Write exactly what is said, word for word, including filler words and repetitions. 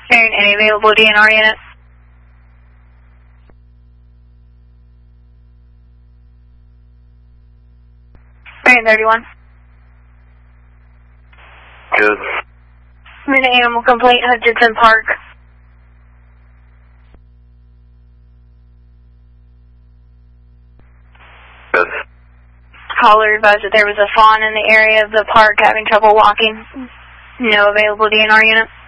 Any available D N R unit? Marion thirty-one. Good. Minute animal complaint, Hutchinson Park. Good. Caller advised that there was a fawn in the area of the park having trouble walking. No available D N R unit.